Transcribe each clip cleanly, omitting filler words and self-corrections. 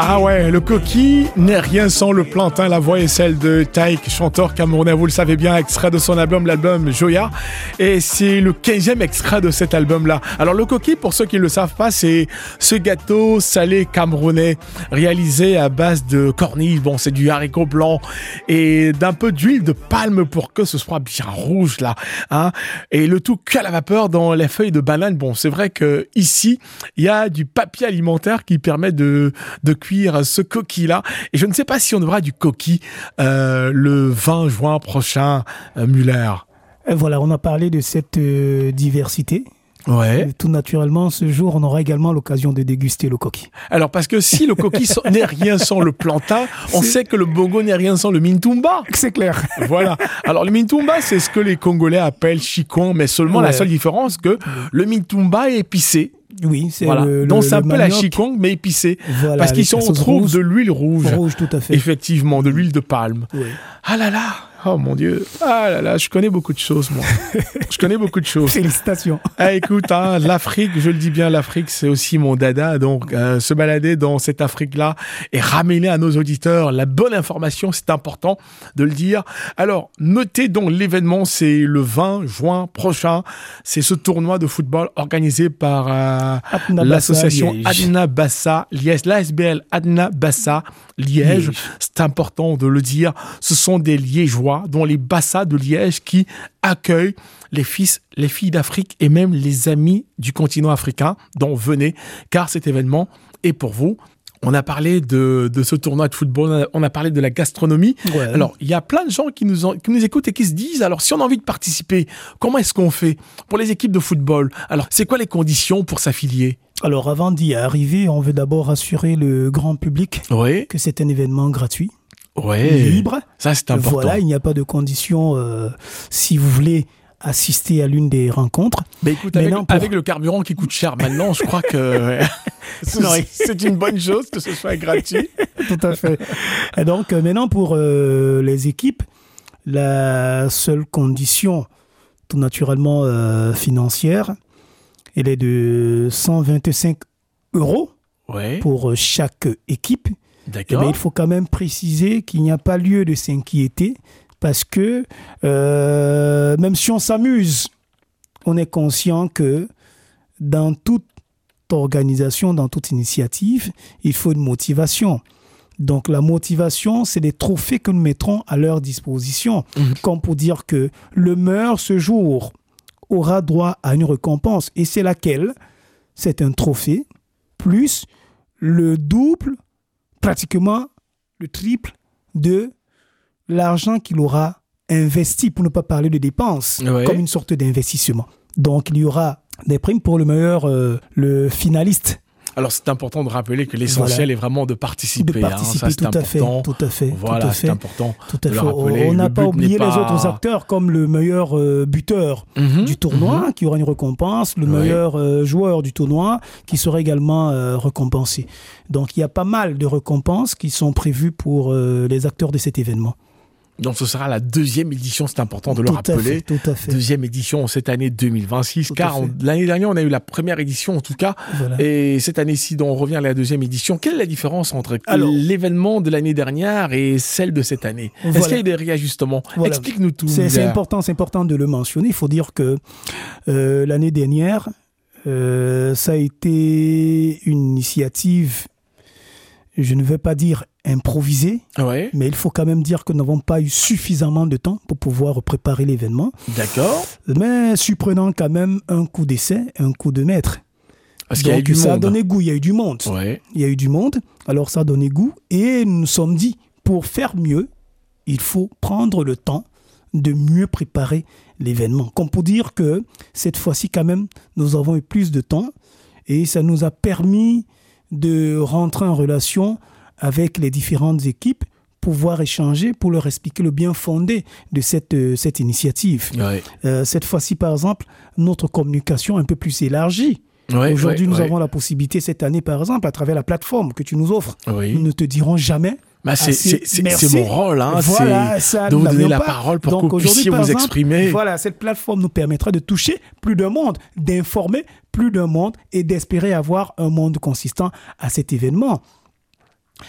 Ah ouais, le coquille n'est rien sans le plantain. La voix est celle de Taïk, chanteur camerounais, vous le savez bien, extrait de son album, l'album Joya. Et c'est le 15e extrait de cet album-là. Alors le coquille, pour ceux qui ne le savent pas, c'est ce gâteau salé camerounais réalisé à base de corniches. Bon, c'est du haricot blanc et d'un peu d'huile de palme pour que ce soit bien rouge là. Hein, et le tout cuit à la vapeur dans les feuilles de banane. Bon, c'est vrai que ici, il y a du papier alimentaire qui permet de cuire ce coquille-là. Et je ne sais pas si on aura du coquille le 20 juin prochain, Muller. Voilà, on a parlé de cette diversité. Ouais. Et tout naturellement, ce jour, on aura également l'occasion de déguster le coquille. Alors, parce que si le coquille n'est rien sans le plantain, on sait que le bongo n'est rien sans le mintumba. C'est clair. Voilà. Alors, le mintumba, c'est ce que les Congolais appellent chikon, mais seulement la seule différence que le mintumba est épicé. Oui, c'est voilà. Donc c'est un peu la chikong mais épicée. Voilà, parce qu'ils on trouve de l'huile rouge. Rouge, tout à fait. Effectivement, de l'huile de palme. Oui. Ah là là. Oh mon Dieu. Ah là là, je connais beaucoup de choses, moi. Je connais beaucoup de choses. Félicitations. Ah, écoute, hein, l'Afrique, je le dis bien, l'Afrique, c'est aussi mon dada. Donc, se balader dans cette Afrique-là et ramener à nos auditeurs la bonne information, c'est important de le dire. Alors, notez donc l'événement, c'est le 20 juin prochain. C'est ce tournoi de football organisé par l'association Adna Bassa Liège, l'ASBL Adna Bassa Liège. C'est important de le dire. Ce sont des Liégeois, dont les Bassa de Liège, qui accueillent les filles d'Afrique et même les amis du continent africain. Donc venez, car cet événement est pour vous. On a parlé de ce tournoi de football, on a parlé de la gastronomie. Ouais. Alors, il y a plein de gens qui nous écoutent et qui se disent, alors si on a envie de participer, comment est-ce qu'on fait pour les équipes de football? Alors, c'est quoi les conditions pour s'affilier? Alors, avant d'y arriver, on veut d'abord assurer le grand public que c'est un événement gratuit. Libre. Ça, c'est important. Voilà, il n'y a pas de conditions si vous voulez assister à l'une des rencontres. Mais écoute, avec le carburant qui coûte cher maintenant, je crois que c'est une bonne chose que ce soit gratuit. Tout à fait. Et donc, maintenant, pour les équipes, la seule condition, tout naturellement financière, elle est de 125 € pour chaque équipe. D'accord. Mais il faut quand même préciser qu'il n'y a pas lieu de s'inquiéter parce que même si on s'amuse, on est conscient que dans toute organisation, dans toute initiative, il faut une motivation. Donc la motivation, c'est des trophées que nous mettrons à leur disposition, comme pour dire que le meilleur ce jour aura droit à une récompense. Et c'est laquelle? C'est un trophée plus le double, pratiquement le triple de l'argent qu'il aura investi, pour ne pas parler de dépenses, comme une sorte d'investissement. Donc, il y aura des primes pour le meilleur, le finaliste. Alors, c'est important de rappeler que l'essentiel est vraiment de participer. De participer, hein, ça, tout à fait. Voilà, c'est important de le rappeler. On n'a pas oublié les autres acteurs, comme le meilleur buteur du tournoi, qui aura une récompense, le meilleur joueur du tournoi, qui sera également récompensé. Donc, il y a pas mal de récompenses qui sont prévues pour les acteurs de cet événement. Donc, ce sera la deuxième édition, c'est important de le rappeler. Tout à fait. Deuxième édition cette année 2026, car l'année dernière, on a eu la première édition, en tout cas. Voilà. Et cette année-ci, on revient à la deuxième édition. Quelle est la différence entre l'événement de l'année dernière et celle de cette année? Est-ce qu'il y a eu des réajustements? Explique-nous tout. C'est important de le mentionner. Il faut dire que l'année dernière, ça a été une initiative, je ne vais pas dire improvisé, mais il faut quand même dire que nous n'avons pas eu suffisamment de temps pour pouvoir préparer l'événement. D'accord. Mais surprenant quand même un coup d'essai, un coup de maître. Parce qu'il y a eu du monde. Ça a donné goût, il y a eu du monde. Il y a eu du monde, alors ça a donné goût. Et nous nous sommes dit, pour faire mieux, il faut prendre le temps de mieux préparer l'événement. Comme pour dire que cette fois-ci quand même, nous avons eu plus de temps et ça nous a permis de rentrer en relation avec les différentes équipes, pouvoir échanger pour leur expliquer le bien fondé de cette initiative. Cette fois-ci, par exemple, notre communication est un peu plus élargie. Aujourd'hui, nous avons la possibilité, cette année, par exemple, à travers la plateforme que tu nous offres, nous ne te dirons jamais c'est mon rôle, hein, c'est de vous donner la parole pour que vous puissiez vous exprimer. Voilà, cette plateforme nous permettra de toucher plus de monde, d'informer plus de monde et d'espérer avoir un monde consistant à cet événement.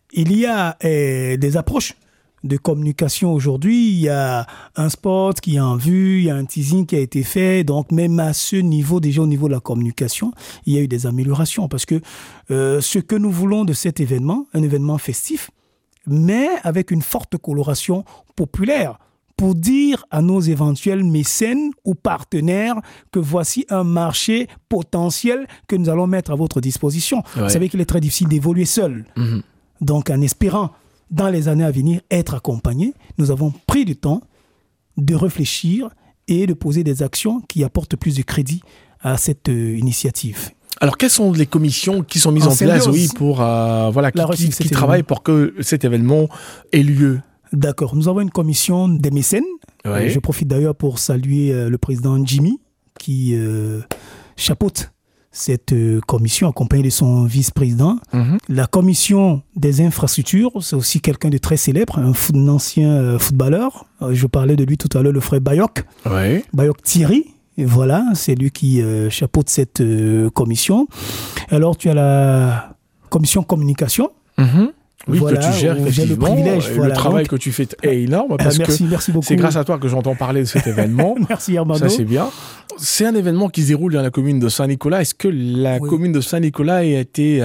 il y a des approches de communication aujourd'hui. Il y a un spot qui est en vue, il y a un teasing qui a été fait. Donc, même à ce niveau, déjà au niveau de la communication, il y a eu des améliorations. Parce que ce que nous voulons de cet événement, un événement festif, mais avec une forte coloration populaire, pour dire à nos éventuels mécènes ou partenaires que voici un marché potentiel que nous allons mettre à votre disposition. Ouais. Vous savez qu'il est très difficile d'évoluer seul. Donc, en espérant, dans les années à venir, être accompagnés, nous avons pris du temps de réfléchir et de poser des actions qui apportent plus de crédit à cette initiative. Alors, quelles sont les commissions qui sont mises en place, pour qui travaillent pour que cet événement ait lieu? D'accord. Nous avons une commission des mécènes. Ouais. Je profite d'ailleurs pour saluer le président Jimmy qui chapeaute cette commission accompagnée de son vice-président. La commission des infrastructures, c'est aussi quelqu'un de très célèbre, un ancien footballeur. Je parlais de lui tout à l'heure, le frère Bayok. Ouais. Bayok Thierry. Et voilà, c'est lui qui chapeaute cette commission. Alors, tu as la commission communication. Oui, voilà, que tu gères effectivement. Le privilège, le travail que tu fais est énorme parce merci beaucoup. C'est grâce à toi que j'entends parler de cet événement. Merci Armando. Ça, c'est bien. C'est un événement qui se déroule dans la commune de Saint-Nicolas. Est-ce que la commune de Saint-Nicolas a été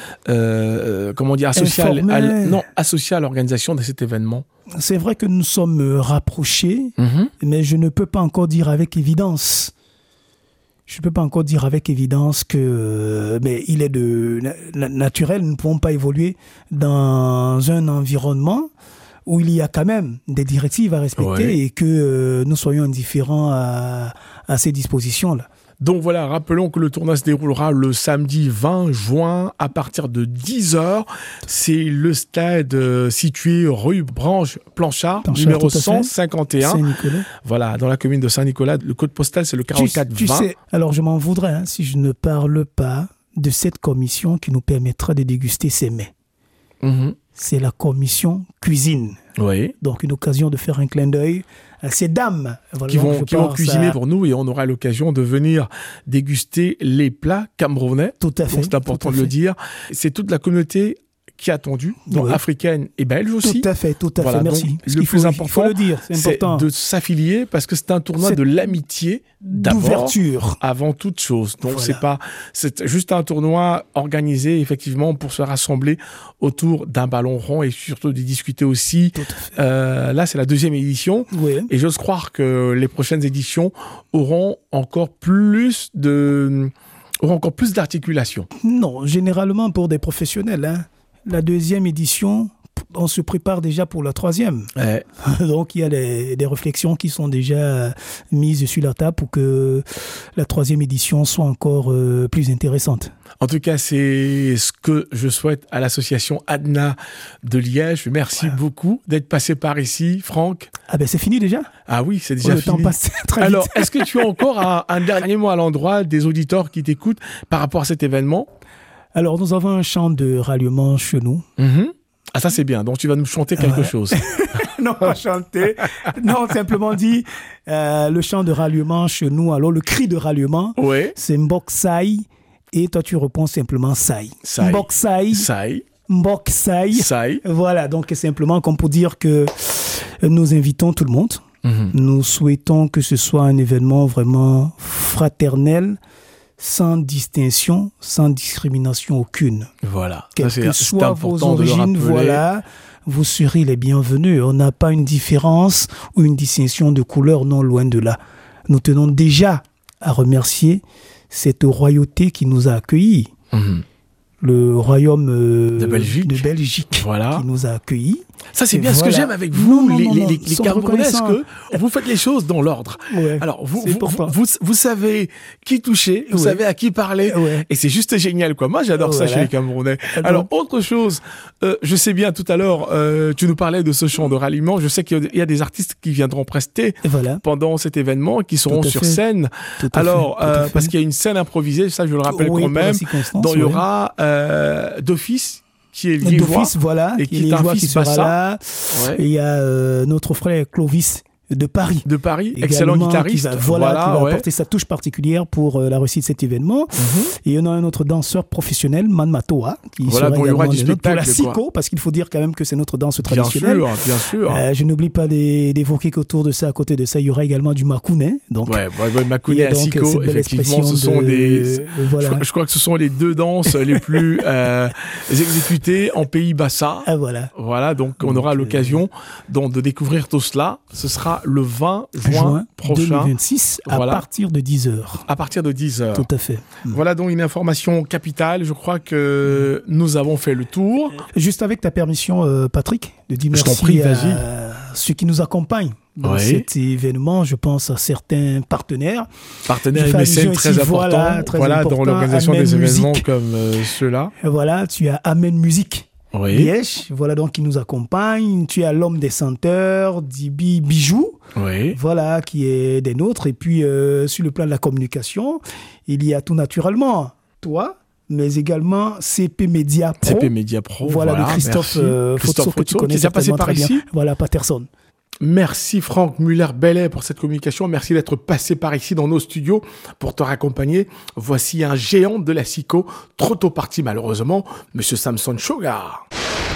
associée à l'organisation de cet événement? C'est vrai que nous sommes rapprochés, mais je ne peux pas encore dire avec évidence. Que mais il est naturel. Nous ne pouvons pas évoluer dans un environnement où il y a quand même des directives à respecter et que nous soyons indifférents à ces dispositions-là. Donc voilà, rappelons que le tournoi se déroulera le samedi 20 juin à partir de 10h. C'est le stade situé rue Branche-Planchard, numéro 151. Saint-Nicolas. Voilà, dans la commune de Saint-Nicolas. Le code postal, c'est le 4420. Tu sais, alors je m'en voudrais si je ne parle pas de cette commission qui nous permettra de déguster ces mets. C'est la commission cuisine. Oui. Donc une occasion de faire un clin d'œil à ces dames qui vont cuisiner pour nous et on aura l'occasion de venir déguster les plats camerounais. Tout à fait. Donc c'est important de le dire. C'est toute la communauté qui est attendue, donc africaine et belge aussi. Tout à fait, voilà, merci. Le plus important, le dire, c'est de s'affilier parce que c'est un tournoi de l'amitié d'ouverture avant toute chose. Donc c'est juste un tournoi organisé effectivement pour se rassembler autour d'un ballon rond et surtout de discuter aussi. Là, c'est la 2e édition et j'ose croire que les prochaines éditions auront encore plus d'articulation. Non, généralement pour des professionnels, la 2e édition, on se prépare déjà pour la 3e. Ouais. Donc, il y a des réflexions qui sont déjà mises sur la table pour que la 3e édition soit encore plus intéressante. En tout cas, c'est ce que je souhaite à l'association ADNA de Liège. Merci beaucoup d'être passé par ici, Franck. Ah ben, c'est fini déjà? Ah oui, c'est déjà fini. Le temps passe très vite. Alors, est-ce que tu as encore un dernier mot à l'endroit des auditeurs qui t'écoutent par rapport à cet événement? Alors, nous avons un chant de ralliement chez nous. Ah, ça, c'est bien. Donc, tu vas nous chanter quelque chose. Non, pas chanter. Non, simplement dit, le chant de ralliement chez nous. Alors, le cri de ralliement, c'est Mbok Sai. Et toi, tu réponds simplement Sai. Mbok Sai. Sai. Mbok Sai. Sai. Voilà, donc simplement comme pour dire que nous invitons tout le monde. Nous souhaitons que ce soit un événement vraiment fraternel, sans distinction, sans discrimination aucune. Voilà. Quelles que soient vos origines, vous serez les bienvenus. On n'a pas une différence ou une distinction de couleur, non, loin de là. Nous tenons déjà à remercier cette royauté qui nous a accueillis. Le royaume de Belgique qui nous a accueillis. Ça, c'est bien ce que j'aime avec vous, les Camerounais, que vous faites les choses dans l'ordre. Alors, vous savez qui toucher, vous savez à qui parler, et c'est juste génial, quoi. Moi, j'adore ça chez les Camerounais. Alors, autre chose, je sais bien, tout à l'heure, tu nous parlais de ce chant de ralliement. Je sais qu'il y a des artistes qui viendront prester pendant cet événement, qui seront sur scène. Alors, parce qu'il y a une scène improvisée, ça, je le rappelle quand même, dont il y aura d'office qui est liégeois, et qui est un fils qui sera là. Il y a notre frère Clovis de Paris. De Paris, Également, excellent guitariste. Qui va apporter sa touche particulière pour la réussite de cet événement. Et on a un autre danseur professionnel, Man Matoa, qui sera dont il y aura également du spectacle, pour la Siko, parce qu'il faut dire quand même que c'est notre danse bien traditionnelle. Bien sûr. Je n'oublie pas d'évoquer qu'autour de ça, à côté de ça, il y aura également du Makouné. Donc, Makouné et Siko, effectivement, ce sont des... Je crois que ce sont les deux danses les plus exécutées en pays Bassa. Voilà, donc on aura l'occasion de découvrir tout cela. Ce sera le 20 juin prochain. 2026, à partir de 10h. À partir de 10h. Tout à fait. Voilà donc une information capitale. Je crois que nous avons fait le tour. Juste avec ta permission, Patrick, de dire merci à ceux qui nous accompagnent dans cet événement. Je pense à certains partenaires. Partenaires et mécènes très importants. Voilà, dans l'organisation des événements comme ceux-là. Voilà, tu as Amen Musique. Liège, voilà donc qui nous accompagne. Tu as l'homme des senteurs, Dibi Bijou, voilà qui est des nôtres. Et puis sur le plan de la communication, il y a tout naturellement toi, mais également CP Media Pro. CP Media Pro, voilà de Christophe Fotso, que tu connais qui est passé par ici. Bien. Voilà, Patterson. Merci Franck Muller-Bellet pour cette communication. Merci d'être passé par ici dans nos studios pour te raccompagner. Voici un géant de la Siko, trop tôt parti malheureusement, Monsieur Samson Shogar.